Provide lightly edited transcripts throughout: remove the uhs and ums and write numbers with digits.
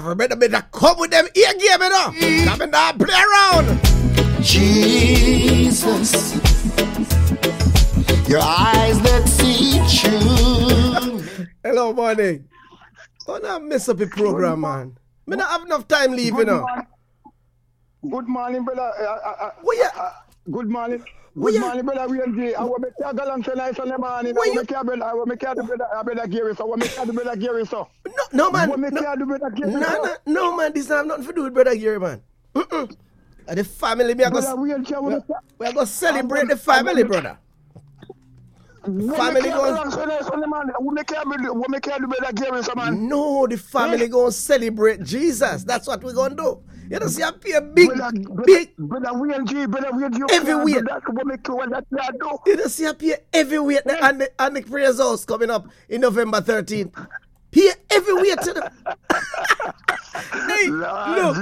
better come with them ear game, you know. Come and not play around. Jesus, your eyes that see true. Hello, morning. Don't not mess up the program, man. Me not have enough time leaving, you know. Good morning, brother. Good morning. Good morning, brother. We enjoy. I will make you galang tonight on the morning. I will make you brother Gary. So I will make you brother Gary. So no, man. No, man. This have nothing to do with brother Gary, man. The family, we are going to celebrate the family, brother. Family going. No, the family going to celebrate Jesus. That's what we're going to do. You don't see up here big heavyweight. You don't see up here heavyweight and the praise house coming up in November 13th. Here heavyweight to the hey, look,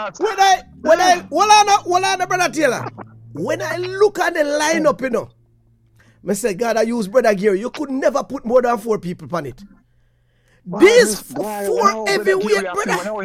when I brother Taylor, when I look at the lineup, you know, I say, God, I use brother Gary. You could never put more than 4 people on it. These 4 heavyweight, brother.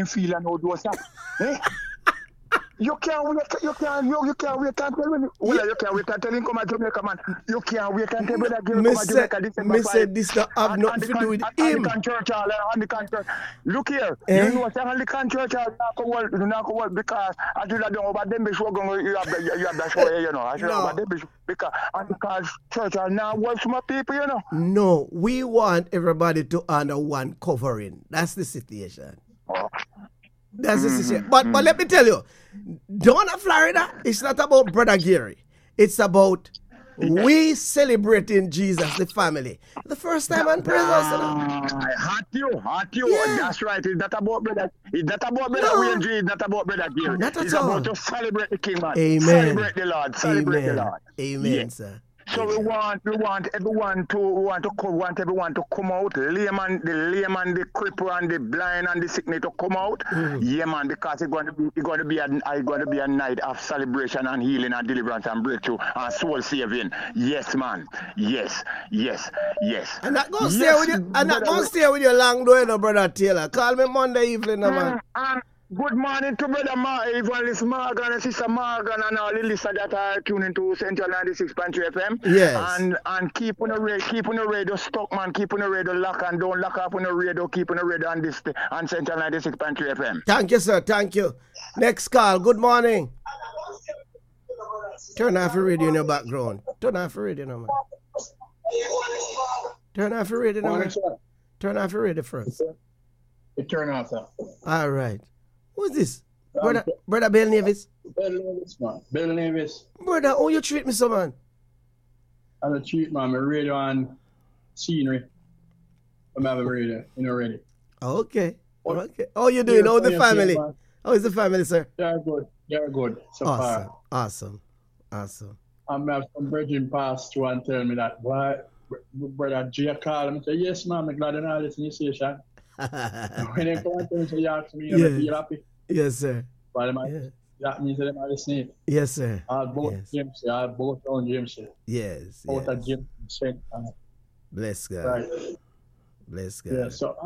You can't wait and tell me. You can't wait and tell him come to Jamaica, man. You can't wait and tell brother Gary come to Jamaica December 5. Me say this not have nothing to do with him. Anglican Church. Look here. You know what Anglican Church not work because I do that over them be sure you have that show, you know. I should over them be because Anglican Church are now work for my people, you know. No, we want everybody to honor one covering. That's the situation. That's the situation. But let me tell you, down in Florida, it's not about brother Gary. It's about we celebrating Jesus, the family. The first time on praise house. Hot you. Yeah. That's right. It's not about brother. It's not about brother Wayne G. It's not about brother Gary. Not at it's all. about to celebrate the King, man. Amen. Celebrate the Lord. Celebrate the Lord. Amen, sir. So we want everyone to come out. The layman, the cripple, and the blind and the sick need to come out. Yeah, man, because it's going to be a night of celebration and healing and deliverance and breakthrough and soul saving. Yes, man. Yes. I'm not gonna stay with you. I'm not gonna stay with you long, though, you know, brother Taylor. Call me Monday evening, man. Good morning to brother Evangelist Morgan and sister Morgan and all the listeners that are tuning to Central 96.3 FM. Yes. And keep on the radio stuck, man. Keep on the radio lock and don't lock up on the radio. Keep on the radio on this on Central 96.3 FM. Thank you, sir. Thank you. Next call. Good morning. Turn off your radio in your background. Turn off your radio now, man. Turn off your radio now, man. Turn off your radio first. Turn off, sir. All right. Who's this? Brother Bill Nevis? Bill Nevis, man. Bill Nevis. Brother, how you treat me so, man? I don't treat, man. I radio on scenery. I'm having radio, ready. Okay. How you doing? How's the family? How is the family, sir? They're good. So far. Awesome. I'm have some brethren pass through and tell me that, why, brother Jay called him and say, yes, man, I'm glad you're not listening to you, station. When they come and say, you ask me, you're happy. Yes, sir. But that means that I'm listening. Yes, sir. Both James, both on James. Yes. Both at James. Bless God. Right. Bless God. Yeah, so